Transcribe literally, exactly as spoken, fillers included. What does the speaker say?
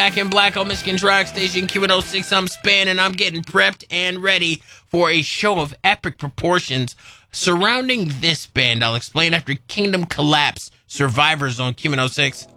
Back in Black Hole Michigan's rock station Q one oh six. I'm Span, and I'm getting prepped and ready for a show of epic proportions surrounding this band. I'll explain after Kingdom Collapse, Survivor Zone Q one oh six.